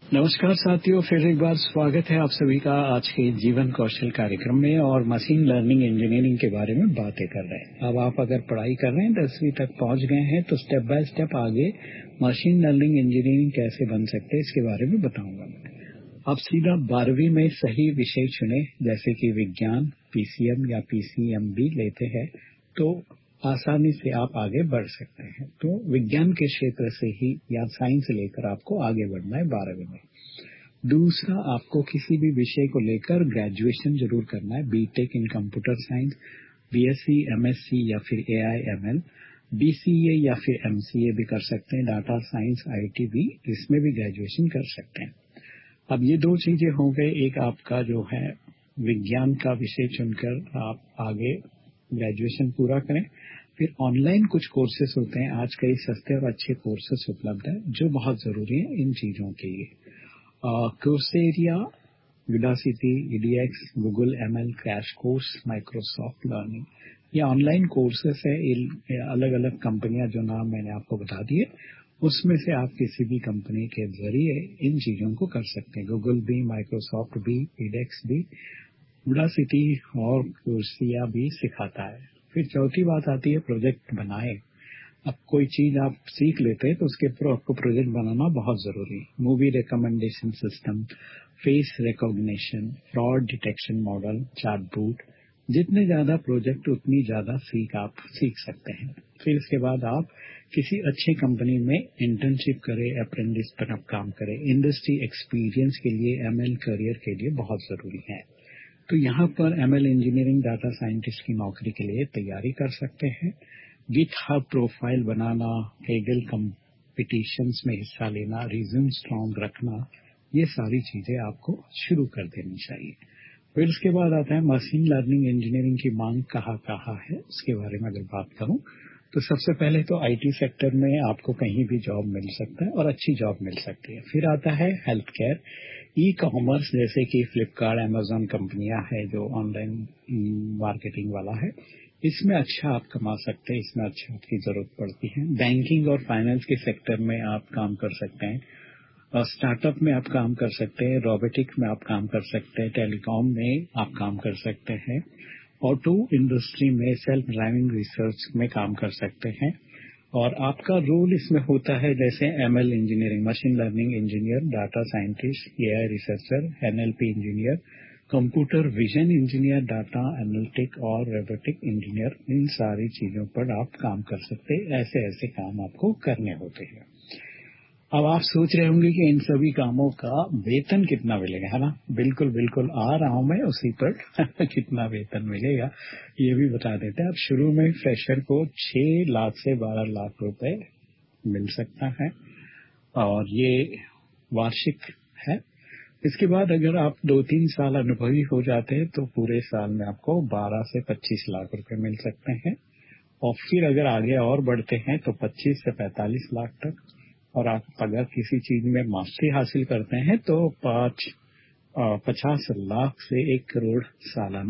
नमस्कार साथियों, फिर एक बार स्वागत है आप सभी का आज के जीवन कौशल कार्यक्रम में। और मशीन लर्निंग इंजीनियरिंग के बारे में बातें कर रहे हैं। अब आप अगर पढ़ाई कर रहे हैं 10वीं तक पहुंच गए हैं तो स्टेप बाय स्टेप आगे मशीन लर्निंग इंजीनियरिंग कैसे बन सकते हैं इसके बारे में बताऊंगा। आप सीधा 12वीं में सही विषय चुने, जैसे कि विज्ञान, पीसीएम या पीसीएमबी लेते हैं तो आसानी से आप आगे बढ़ सकते हैं। तो विज्ञान के क्षेत्र से ही या साइंस लेकर आपको आगे बढ़ना है 12वीं में। दूसरा, आपको किसी भी विषय को लेकर ग्रेजुएशन जरूर करना है। बीटेक इन कंप्यूटर साइंस, बीएससी, एमएससी या फिर एआईएमएल, बीसीए या फिर एमसीए भी कर सकते हैं। डाटा साइंस, आईटी भी, इसमें भी ग्रेजुएशन कर सकते हैं। अब ये दो चीजें हो गई। एक आपका जो है विज्ञान का विषय चुनकर आप आगे ग्रेजुएशन पूरा करें। फिर ऑनलाइन कुछ कोर्सेस होते हैं, आज कई सस्ते और अच्छे कोर्सेस उपलब्ध हैं जो बहुत जरूरी है इन चीजों के लिए। कोर्सेरिया, Udacity, edX, Google ML crash course, Microsoft learning, ये ऑनलाइन कोर्सेस है। अलग अलग कंपनियां जो नाम मैंने आपको बता दिए, उसमें से आप किसी भी कंपनी के जरिए इन चीजों को कर सकते हैं। गूगल भी, माइक्रोसॉफ्ट भी, ईडेक्स भी, यूडासिटी और कोर्सिया भी सिखाता है। फिर चौथी बात आती है प्रोजेक्ट बनाए। अब कोई चीज आप सीख लेते हैं तो उसके ऊपर आपको प्रोजेक्ट बनाना बहुत जरूरी है। Movie recommendation system, face recognition, fraud detection model, chatbot, जितने ज्यादा प्रोजेक्ट उतनी ज्यादा सीख आप सीख सकते हैं। फिर इसके बाद आप किसी अच्छी कंपनी में इंटर्नशिप करें, अप्रेंटिस पर आप काम करें। इंडस्ट्री एक्सपीरियंस के लिए एमएल करियर के लिए बहुत जरूरी है। तो यहाँ पर एमएल इंजीनियरिंग डाटा साइंटिस्ट की नौकरी के लिए तैयारी कर सकते हैं। गिटहब प्रोफाइल बनाना, केगल कॉम्पिटिशन्स में हिस्सा लेना, रिज्यूम स्ट्रॉन्ग रखना, ये सारी चीजें आपको शुरू कर देनी चाहिए। फिर उसके बाद आता है मशीन लर्निंग इंजीनियरिंग की मांग कहाँ कहाँ है, उसके बारे में अगर बात करूं तो सबसे पहले तो आईटी सेक्टर में आपको कहीं भी जॉब मिल सकता है और अच्छी जॉब मिल सकती है। फिर आता है हेल्थ केयर, ई कॉमर्स, जैसे कि फ्लिपकार्ट, अमेजॉन कंपनियां हैं जो ऑनलाइन मार्केटिंग वाला है, इसमें अच्छा आप कमा सकते हैं, इसमें अच्छा आपकी जरूरत पड़ती है। बैंकिंग और फाइनेंस के सेक्टर में आप काम कर सकते हैं, और स्टार्टअप में आप काम कर सकते हैं, रोबोटिक्स में आप काम कर सकते हैं, टेलीकॉम में आप काम कर सकते हैं, ऑटो इंडस्ट्री में सेल्फ ड्राइविंग रिसर्च में काम कर सकते हैं। और आपका रोल इसमें होता है जैसे ML engineering, machine learning engineer, data scientist, AI researcher, NLP engineer, computer vision engineer, data analytic और रोबोटिक इंजीनियर, इन सारी चीजों पर आप काम कर सकते हैं। ऐसे ऐसे काम आपको करने होते हैं। अब आप सोच रहे होंगे कि इन सभी कामों का वेतन कितना मिलेगा, है ना? बिल्कुल बिल्कुल आ रहा हूं मैं उसी पर कितना वेतन मिलेगा ये भी बता देते हैं। अब शुरू में फ्रेशर को 6 लाख से 12 लाख रुपए मिल सकता है और ये वार्षिक है। इसके बाद अगर आप 2-3 साल अनुभवी हो जाते हैं तो पूरे साल में आपको 12 से 25 लाख रुपए मिल सकते हैं। और फिर अगर आगे और बढ़ते हैं तो 25 से 45 लाख तक। और आप अगर किसी चीज में मास्टरी हासिल करते हैं तो 50 लाख से 1 करोड़ सालाना